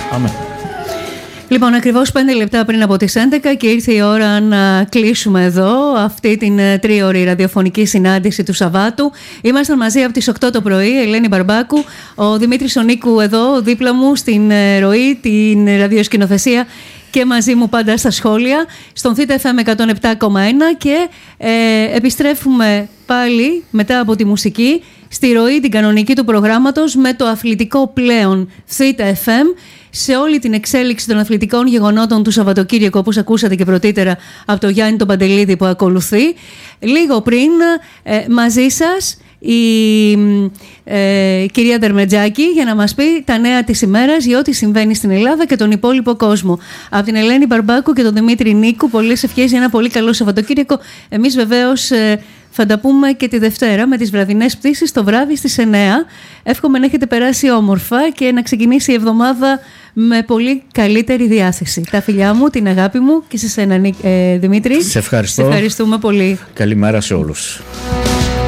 Αμέ. Λοιπόν, ακριβώς 5 λεπτά πριν από τις 11 και ήρθε η ώρα να κλείσουμε εδώ αυτή την 3ωρη ραδιοφωνική συνάντηση του Σαββάτου. Ήμασταν μαζί από τις 8 το πρωί, Ελένη Μπαρμπάκου, ο Δημήτρης ο Νίκου εδώ δίπλα μου στην ροή, την ραδιοσκηνοθεσία και μαζί μου πάντα στα σχόλια, στον Θήτα FM 107,1 και επιστρέφουμε πάλι μετά από τη μουσική στη ροή την κανονική του προγράμματος με το αθλητικό πλέον Θήτα FM σε όλη την εξέλιξη των αθλητικών γεγονότων του Σαββατοκύριακου, όπως ακούσατε και πρωτήτερα από τον Γιάννη τον Παντελίδη που ακολουθεί. Λίγο πριν μαζί σας η κυρία Δερμετζάκη για να μας πει τα νέα της ημέρας για ό,τι συμβαίνει στην Ελλάδα και τον υπόλοιπο κόσμο. Από την Ελένη Μπαρμπάκου και τον Δημήτρη Νίκου, πολλές ευχές για ένα πολύ καλό Σαββατοκύριακο. Εμείς βεβαίως θα τα πούμε και τη Δευτέρα με τις βραδινές πτήσεις το βράδυ στις 9. Εύχομαι να έχετε περάσει όμορφα και να ξεκινήσει η εβδομάδα με πολύ καλύτερη διάθεση. Τα φιλιά μου, την αγάπη μου και σε σένα Δημήτρη. Σε ευχαριστώ. Σε ευχαριστούμε πολύ. Καλημέρα σε όλους.